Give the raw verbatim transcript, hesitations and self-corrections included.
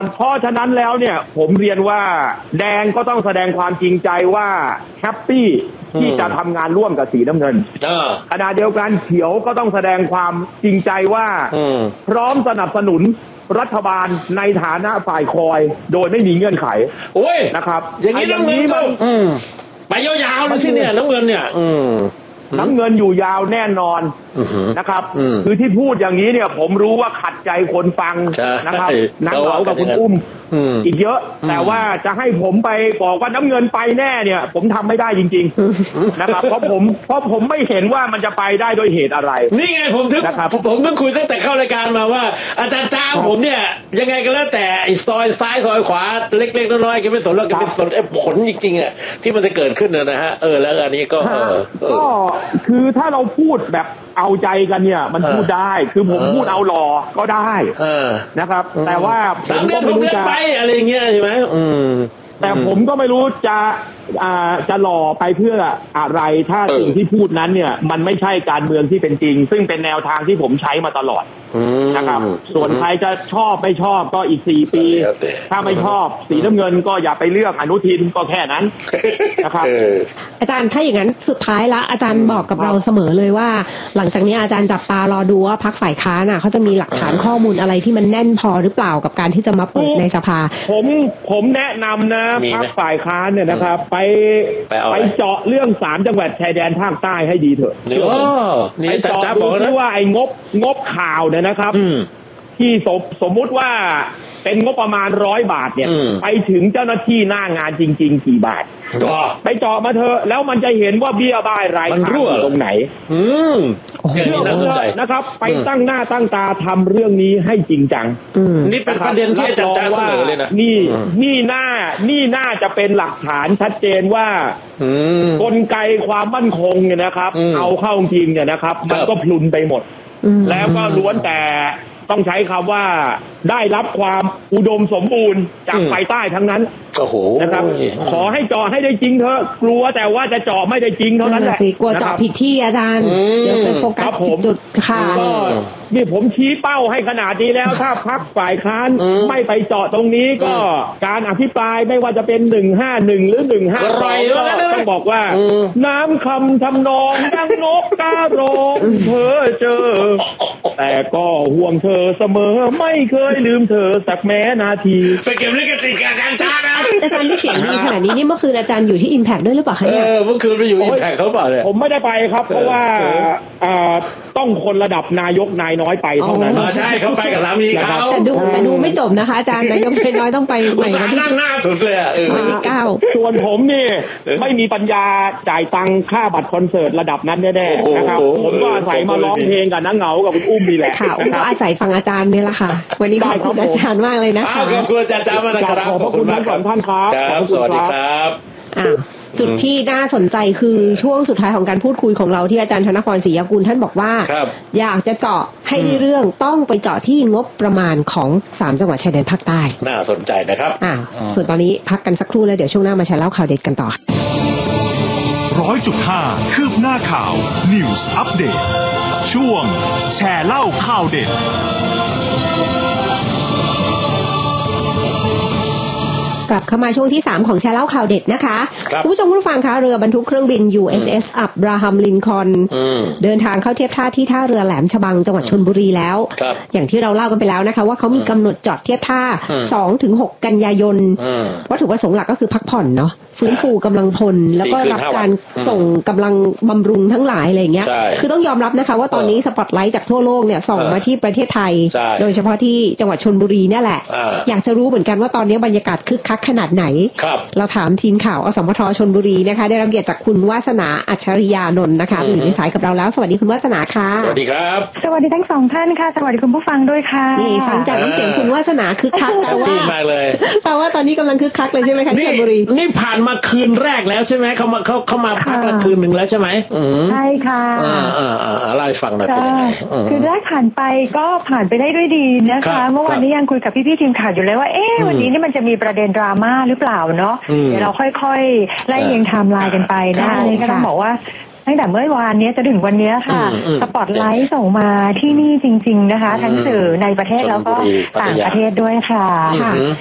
เพราะฉะนั้นแล้วเนี่ยผมเรียนว่าแดงก็ต้องแสดงความจริงใจว่าแฮปปี้ที่จะทำงานร่วมกับสีน้ำเงินขณะเดียวกันเขียวก็ต้องแสดงความจริงใจว่าพร้อมสนับสนุนรัฐบาลในฐานะฝ่ายคอยโดยไม่มีเงื่อนไขนะครับอย่างนี้น้ำเงินมันไปยาวๆเลยสิเนี่ยน้ำเงินเนี่ยน้ำเงินอยู่ยาวแน่นอนนะครับคือที่พูดอย่างนี้เนี่ยผมรู้ว่าขัดใจคนฟังนะครับนักเหลากับคุณอุ้มอีกเยอะแต่ว่าจะให้ผมไปบอกว่าน้ำเงินไปแน่เนี่ยผมทำไม่ได้จริงๆนะครับเพราะผมเพราะผมไม่เห็นว่ามันจะไปได้โดยเหตุอะไรนี่ไงผมถึงผมต้องคุยตั้งแต่เข้ารายการมาว่าอาจารย์จ้าผมเนี่ยยังไงก็แล้วแต่ไอ้ซอยซ้ายซอยขวาเล็กๆน้อยๆก็ไม่สนแล้วก็เป็นสนไอ้ผลจริงๆอ่ะที่มันจะเกิดขึ้นนะฮะเออแล้วอันนี้ก็ก็คือถ้าเราพูดแบบเอาใจกันเนี่ยมันพูดได้คือผมพูดเอาหล่อก็ได้นะครับแต่ว่าผมก็ไม่รู้จะไปอะไรเงี้ยใช่ไหมแต่ผมก็ไม่รู้จะอ่าจะหล่อไปเพื่ออะไรถ้าสิ่งที่พูดนั้นเนี่ยมันไม่ใช่การเมืองที่เป็นจริงซึ่งเป็นแนวทางที่ผมใช้มาตลอดนะครับส่วนใครจะชอบไม่ชอบก็อีกสี่ปีถ้าไม่ชอบสีน้ำเงินก็อย่าไปเลือกอนุทินก็แค่นั้นนะครับอาจารย์ถ้าอย่างนั้นสุดท้ายละอาจารย์บอกกับเราเสมอเลยว่าหลังจากนี้อาจารย์จับตารอดูว่าพรรคฝ่ายค้านน่ะเขาจะมีหลักฐานข้อมูลอะไรที่มันแน่นพอหรือเปล่ากับการที่จะมาเปิดในสภาผมผมแนะนำนะพรรคฝ่ายค้านเนี่ยนะครับไปไปเจาะเรื่องสามจังหวัดชายแดนภาคใต้ให้ดีเถอะไปเจาะดูว่าไอ้งบงบข่าวเนี่ยนะครับที่สมสมมุติว่าเป็นงบประมาณร้อยบาทเนี่ยไปถึงเจ้าหน้าที่หน้างานจริงๆกี่บาทไปเจาะมาเถอะแล้วมันจะเห็นว่าเบี้ยบ้ายรายทางตรงไหนอืมเรื่องนะครับไปตั้งหน้าตั้งตาทำเรื่องนี้ให้จริงจังนี่เป็นประเด็นที่อาจารย์เสนอเลยนะนี่นี่น่านี่น่าจะเป็นหลักฐานชัดเจนว่ากลไกความมั่นคงเนี่ยนะครับเอาเข้าจริงเนี่ยนะครับมันก็พลุนไปหมดแล้วก็ล้วนแต่ต้องใช้คำว่าได้รับความอุดมสมบูรณ์จากฝ่ายใต้ทั้งนั้นโอ้โหนะครับขอให้เจาะให้ได้จริงเถอะกลัวแต่ว่าจะเจาะไม่ได้จริงเท่านั้นแหละกลัวเจาะผิดที่อาจารย์เดี๋ยวไปโฟกัสผิดจุดค่ะนี่ผมชี้เป้าให้ขนาดนี้แล้วถ้าพรรคฝ่ายค้านไม่ไปเจาะตรงนี้ก็การอภิปรายไม่ว่าจะเป็นหนึ่งห้าหนึ่งหรือหนึ่งห้าสองก็ต้องบอกว่าน้ำคำทำนองดังนกกาโรงเธอเจอแต่ก็ห่วงเธอเสมอไม่เคยลืมเธอสักแม้นาทีไปเก็บลิขสิทธิ์กับอาจารย์จ้านะอาจารย์ที่เสียงดีขนาดนี้นี่เมื่อคืนอาจารย์อยู่ที่ Impact ด้วยหรือเปล่าคะเนี่ยเออเมื่อคืนไปอยู่ Impact เขาเปล่าเนี่ยผมไม่ได้ไปครับเพราะว่าต้องคนระดับนายกนายน้อยไปเท่านั้นใช่เขาไปกับสามีเขาแต่ดูแต่ดูไม่จบนะคะอาจารย์นายกนายน้อยต้องไปใหม่วันที่นั่งหน้าสุดเลยอ่ะวันที่เก้าส่วนผมนี่ไม่มีปัญญาจ่ายตังค่าบัตรคอนเสิร์ตระดับนั้นแน่ๆนะครับผมก็อาศัยมาร้องเพลงกับนักเหงากับคุณอุ้มนี่แหละค่ะอุ้มก็อาศัยฟังอาจารย์นี่แหละค่ะวันนี้ขอบคุณอาจารย์มากเลยนะคะขอบคุณอาจารย์จ้ามากนะครับขอบคุณทั้งสองท่านครับสวัสดีครับจุดที่น่าสนใจคือช่วงสุดท้ายของการพูดคุยของเราที่อาจารย์ธนกรศรียกุลท่านบอกว่าอยากจะเจาะให้ในเรื่องต้องไปเจาะที่งบประมาณของสามจังหวัดชายแดนภาคใต้น่าสนใจนะครับอ่าส่วนตอนนี้พักกันสักครู่แล้วเดี๋ยวช่วงหน้ามาแชร์เล่าข่าวเด็ดกันต่อร้อยจุดห้าคืบหน้าข่าว News Update ช่วงแชร์เล่าข่าวเด็ดกลับเข้ามาช่วงที่สามของแชร์เล่าข่าวเด็ดนะคะคุณผู้ชมผู้ฟังคะเรือบรรทุกเครื่องบิน ยู เอส เอส อับราฮัมลินคอล์นเดินทางเข้าเทียบท่าที่ท่าเรือแหลมฉบังจังหวัดชลบุรีแล้วอย่างที่เราเล่ากันไปแล้วนะคะว่าเขามีกำหนดจอดเทียบท่า สองถึงหก กันยายนวัตถุประสงค์หลักก็คือพักผ่อนเนาะฟื้นฟูกำลังพลแล้วก็รับการส่งกำลังบำรุงทั้งหลายอะไรอย่างเงี้ยคือต้องยอมรับนะคะว่าตอนนี้สปอตไลท์จากทั่วโลกเนี่ยส่งมาที่ประเทศไทยโดยเฉพาะที่จังหวัดชลบุรีเนี่ยแหละอยากจะรู้เหมือนกันว่าตอนนี้บรรยากาศคึกคักขนาดไหนเราถามทีมข่าวอสมทชลบุรีนะคะได้รับเกียรติจากคุณวาสนาอัจฉริยานนท์นะคะอยู่ในสายกับเราแล้วสวัสดีคุณวาสนาค่ะสวัสดีครับสวัสดีทั้งสองท่านค่ะสวัสดีคุณผู้ฟังด้วยค่ะนี่ฟังจากน้ำเสียงคุณวาสนาคึกคักแปลว่าแปลว่าตอนนี้กำลังคึกคักเลยใช่ไหมคะที่ชลบุรีนี่ผ่านมาคืนแรกแล้วใช่ไหมเขามาเขาเขามาพักละคืนหนึ่งแล้วใช่ไหมใช่ค่ะอ่าอ่าอ่าเล่าให้ฟังหน่อยเป็นยังไงคือแรกผ่านไปก็ผ่านไปได้ด้วยดีนะคะเมื่อวานนี้ยังคุยกับพี่ๆทีมข่าวอยู่เลยว่าเอ๊ะวันนี้นี่มันจะมีประเด็นดราม่าหรือเปล่าเนาะเดี๋ยวเราค่อยๆไล่เรียงไทม์ไลน์กันไปนะคะนี่ก็ต้องบอกว่าตั้งแต่เมื่อวานนี้จะถึงวันนี้ค่ะสปอตไลท์ส่งมาที่นี่จริงๆนะคะทั้งสื่อในประเทศแล้วก็ต่างประเทศด้วยค่ะ